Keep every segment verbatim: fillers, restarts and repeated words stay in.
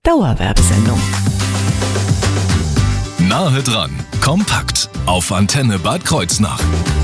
Dauerwerbesendung. Nahe dran, kompakt auf Antenne Bad Kreuznach.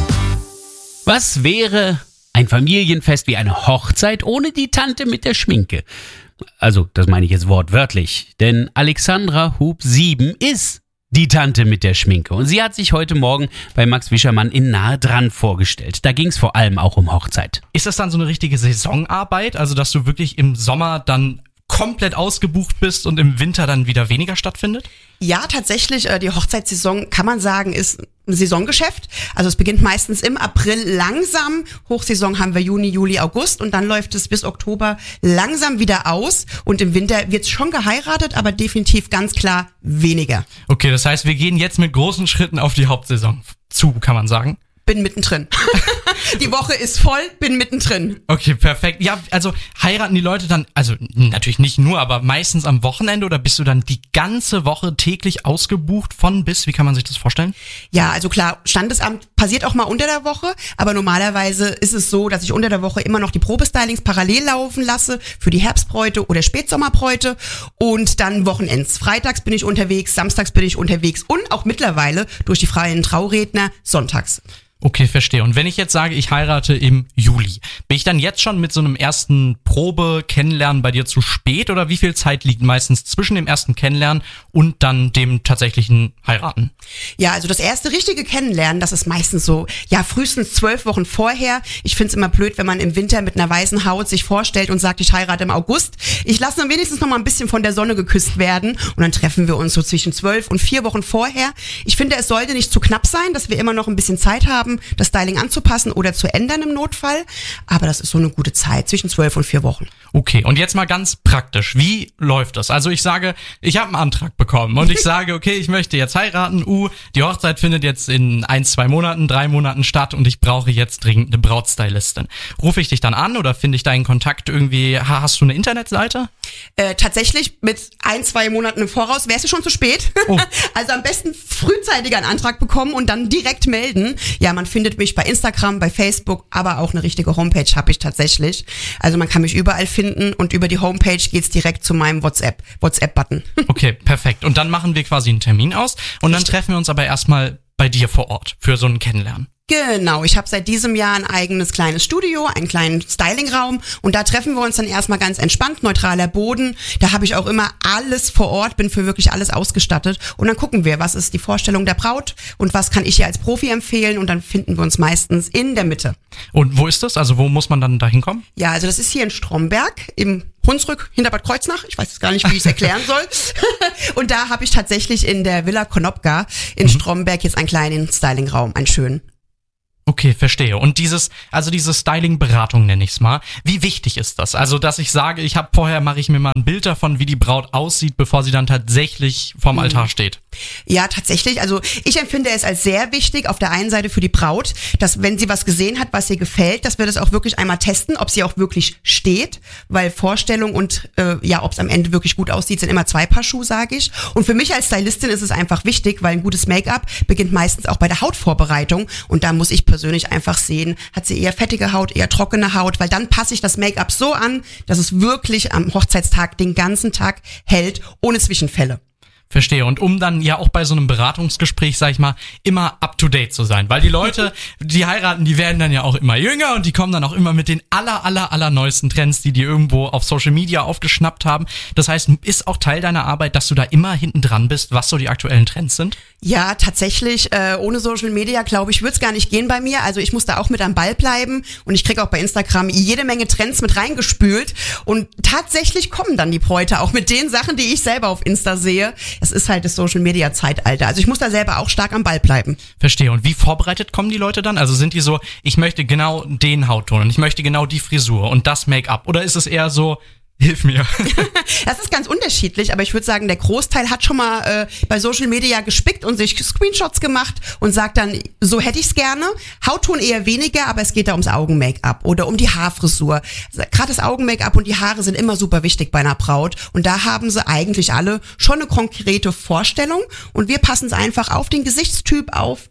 Was wäre ein Familienfest wie eine Hochzeit ohne die Tante mit der Schminke? Also, das meine ich jetzt wortwörtlich, denn Alexandra Hub sieben ist die Tante mit der Schminke. Und sie hat sich heute Morgen bei Max Wischermann in Nahe dran vorgestellt. Da ging es vor allem auch um Hochzeit. Ist das dann so eine richtige Saisonarbeit? Also, dass du wirklich im Sommer dann komplett ausgebucht bist und im Winter dann wieder weniger stattfindet? Ja, tatsächlich, die Hochzeitssaison, kann man sagen, ist ein Saisongeschäft. Also es beginnt meistens im April langsam. Hochsaison haben wir Juni, Juli, August und dann läuft es bis Oktober langsam wieder aus. Und im Winter wird schon geheiratet, aber definitiv ganz klar weniger. Okay, das heißt, wir gehen jetzt mit großen Schritten auf die Hauptsaison zu, kann man sagen. Bin mittendrin. Die Woche ist voll, bin mittendrin. Okay, perfekt. Ja, also heiraten die Leute dann, also natürlich nicht nur, aber meistens am Wochenende oder bist du dann die ganze Woche täglich ausgebucht von bis? Wie kann man sich das vorstellen? Ja, also klar, Standesamt passiert auch mal unter der Woche, aber normalerweise ist es so, dass ich unter der Woche immer noch die Probestylings parallel laufen lasse für die Herbstbräute oder Spätsommerbräute und dann Wochenends. Freitags bin ich unterwegs, samstags bin ich unterwegs und auch mittlerweile durch die freien Trauredner sonntags. Okay, verstehe. Und wenn ich jetzt sage, ich heirate im Juli, bin ich dann jetzt schon mit so einem ersten Probe-Kennenlernen bei dir zu spät oder wie viel Zeit liegt meistens zwischen dem ersten Kennenlernen und dann dem tatsächlichen Heiraten? Ja, also das erste richtige Kennenlernen, das ist meistens so, ja, frühestens zwölf Wochen vorher. Ich find's immer blöd, wenn man im Winter mit einer weißen Haut sich vorstellt und sagt, ich heirate im August. Ich lasse dann wenigstens noch mal ein bisschen von der Sonne geküsst werden und dann treffen wir uns so zwischen zwölf und vier Wochen vorher. Ich finde, es sollte nicht zu knapp sein, dass wir immer noch ein bisschen Zeit haben, das Styling anzupassen oder zu ändern im Notfall. Aber das ist so eine gute Zeit, zwischen zwölf und vier Wochen. Okay, und jetzt mal ganz praktisch. Wie läuft das? Also ich sage, ich habe einen Antrag bekommen und ich sage, okay, ich möchte jetzt heiraten. Uh, die Hochzeit findet jetzt in ein, zwei Monaten, drei Monaten statt und ich brauche jetzt dringend eine Brautstylistin. Rufe ich dich dann an oder finde ich deinen Kontakt irgendwie? Hast du eine Internetseite? Äh, tatsächlich mit ein, zwei Monaten im Voraus wärst du schon zu spät. Oh. Also am besten frühzeitig einen Antrag bekommen und dann direkt melden. Ja, man findet mich bei Instagram, bei Facebook, aber auch eine richtige Homepage habe ich tatsächlich. Also man kann mich überall finden und über die Homepage geht's direkt zu meinem WhatsApp, WhatsApp-Button. Okay, perfekt. Und dann machen wir quasi einen Termin aus und dann treffen wir uns aber erstmal bei dir vor Ort für so ein Kennenlernen. Genau, ich habe seit diesem Jahr ein eigenes kleines Studio, einen kleinen Stylingraum und da treffen wir uns dann erstmal ganz entspannt, neutraler Boden. Da habe ich auch immer alles vor Ort, bin für wirklich alles ausgestattet und dann gucken wir, was ist die Vorstellung der Braut und was kann ich ihr als Profi empfehlen und dann finden wir uns meistens in der Mitte. Und wo ist das? Also wo muss man dann da hinkommen? Ja, also das ist hier in Stromberg im Hunsrück hinter Bad Kreuznach. Ich weiß jetzt gar nicht, wie ich es erklären soll. Und da habe ich tatsächlich in der Villa Konopka in mhm. Stromberg jetzt einen kleinen Stylingraum, einen schönen. Okay, verstehe. Und dieses, also diese Styling-Beratung nenne ich es mal. Wie wichtig ist das? Also, dass ich sage, ich habe vorher mache ich mir mal ein Bild davon, wie die Braut aussieht, bevor sie dann tatsächlich vorm Altar steht. Ja, tatsächlich. Also ich empfinde es als sehr wichtig, auf der einen Seite für die Braut, dass wenn sie was gesehen hat, was ihr gefällt, dass wir das auch wirklich einmal testen, ob sie auch wirklich steht, weil Vorstellung und äh, ja, ob es am Ende wirklich gut aussieht, sind immer zwei Paar Schuhe, sage ich. Und für mich als Stylistin ist es einfach wichtig, weil ein gutes Make-up beginnt meistens auch bei der Hautvorbereitung und da muss ich persönlich einfach sehen, hat sie eher fettige Haut, eher trockene Haut, weil dann passe ich das Make-up so an, dass es wirklich am Hochzeitstag den ganzen Tag hält, ohne Zwischenfälle. Verstehe. Und um dann ja auch bei so einem Beratungsgespräch, sag ich mal, immer up to date zu sein. Weil die Leute, die heiraten, die werden dann ja auch immer jünger und die kommen dann auch immer mit den aller, aller, aller neuesten Trends, die die irgendwo auf Social Media aufgeschnappt haben. Das heißt, ist auch Teil deiner Arbeit, dass du da immer hinten dran bist, was so die aktuellen Trends sind? Ja, tatsächlich. Äh, ohne Social Media, glaube ich, würde es gar nicht gehen bei mir. Also ich muss da auch mit am Ball bleiben und ich kriege auch bei Instagram jede Menge Trends mit reingespült. Und tatsächlich kommen dann die Bräute auch mit den Sachen, die ich selber auf Insta sehe. Es ist halt das Social-Media-Zeitalter. Also ich muss da selber auch stark am Ball bleiben. Verstehe. Und wie vorbereitet kommen die Leute dann? Also sind die so, ich möchte genau den Hautton und ich möchte genau die Frisur und das Make-up? Oder ist es eher so, hilf mir? Das ist ganz unterschiedlich, aber ich würde sagen, der Großteil hat schon mal äh, bei Social Media gespickt und sich Screenshots gemacht und sagt dann, so hätte ich's gerne. Hautton eher weniger, aber es geht da ums Augen-Make-up oder um die Haarfrisur. Gerade das Augen-Make-up und die Haare sind immer super wichtig bei einer Braut und da haben sie eigentlich alle schon eine konkrete Vorstellung und wir passen es einfach auf den Gesichtstyp auf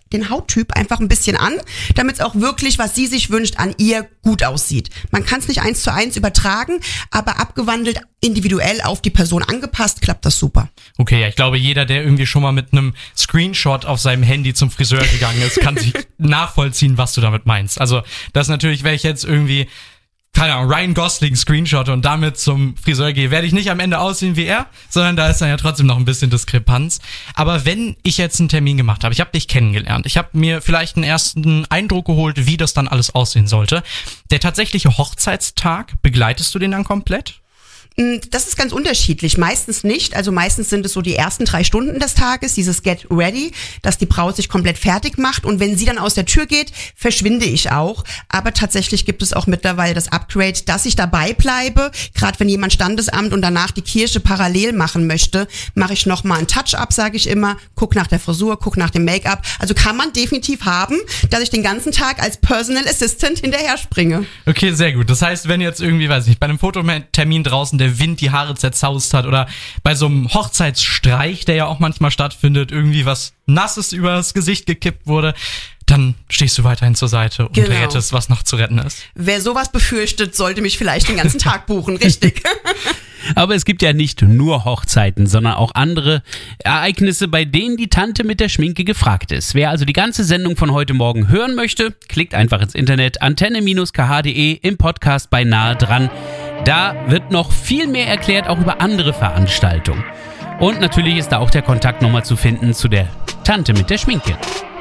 den Hauttyp einfach ein bisschen an, damit es auch wirklich, was sie sich wünscht, an ihr gut aussieht. Man kann es nicht eins zu eins übertragen, aber abgewandelt, individuell auf die Person angepasst, klappt das super. Okay, ja, ich glaube, jeder, der irgendwie schon mal mit einem Screenshot auf seinem Handy zum Friseur gegangen ist, kann sich nachvollziehen, was du damit meinst. Also das natürlich, wenn ich jetzt irgendwie, keine Ahnung, Ryan Gosling Screenshot und damit zum Friseur gehe, werde ich nicht am Ende aussehen wie er, sondern da ist dann ja trotzdem noch ein bisschen Diskrepanz. Aber wenn ich jetzt einen Termin gemacht habe, ich habe dich kennengelernt, ich habe mir vielleicht einen ersten Eindruck geholt, wie das dann alles aussehen sollte. Der tatsächliche Hochzeitstag, begleitest du den dann komplett? Das ist ganz unterschiedlich. Meistens nicht. Also meistens sind es so die ersten drei Stunden des Tages, dieses Get Ready, dass die Braut sich komplett fertig macht. Und wenn sie dann aus der Tür geht, verschwinde ich auch. Aber tatsächlich gibt es auch mittlerweile das Upgrade, dass ich dabei bleibe. Gerade wenn jemand Standesamt und danach die Kirche parallel machen möchte, mache ich nochmal ein Touch-up, sage ich immer. Guck nach der Frisur, guck nach dem Make-up. Also kann man definitiv haben, dass ich den ganzen Tag als Personal Assistant hinterher springe. Okay, sehr gut. Das heißt, wenn jetzt irgendwie, weiß ich nicht, bei einem Fototermin draußen der Wind die Haare zerzaust hat oder bei so einem Hochzeitsstreich, der ja auch manchmal stattfindet, irgendwie was Nasses übers Gesicht gekippt wurde, dann stehst du weiterhin zur Seite und Genau. rettest, was noch zu retten ist. Wer sowas befürchtet, sollte mich vielleicht den ganzen Tag buchen, richtig. Aber es gibt ja nicht nur Hochzeiten, sondern auch andere Ereignisse, bei denen die Tante mit der Schminke gefragt ist. Wer also die ganze Sendung von heute Morgen hören möchte, klickt einfach ins Internet antenne Bindestrich k h punkt d e im Podcast bei Nahe dran. Da wird noch viel mehr erklärt, auch über andere Veranstaltungen. Und natürlich ist da auch der Kontakt nochmal zu finden zu der Tante mit der Schminke.